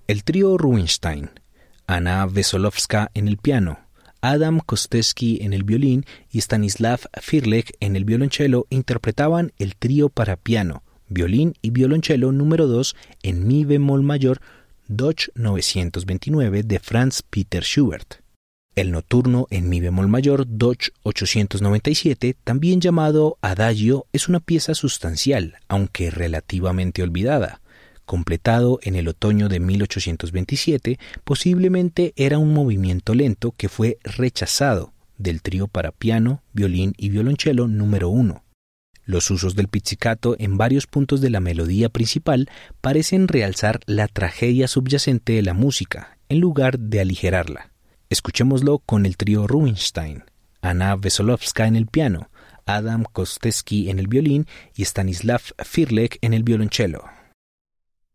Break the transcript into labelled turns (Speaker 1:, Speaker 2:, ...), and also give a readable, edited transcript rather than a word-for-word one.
Speaker 1: El trío Rubinstein, Anna Wesolowska en el piano, Adam Kostecki en el violín y Stanislav Firlek en el violonchelo interpretaban el trío para piano, violín y violonchelo número 2 en mi bemol mayor Doch 929 de Franz Peter Schubert. El nocturno en mi bemol mayor Doch 897, también llamado Adagio, es una pieza sustancial, aunque relativamente olvidada. Completado en el otoño de 1827, posiblemente era un movimiento lento que fue rechazado del trío para piano, violín y violonchelo número 1. Los usos del pizzicato en varios puntos de la melodía principal parecen realzar la tragedia subyacente de la música, en lugar de aligerarla. Escuchémoslo con el trío Rubinstein, Anna Wesolowska en el piano, Adam Kostecki en el violín y Stanislav Firlek en el violonchelo.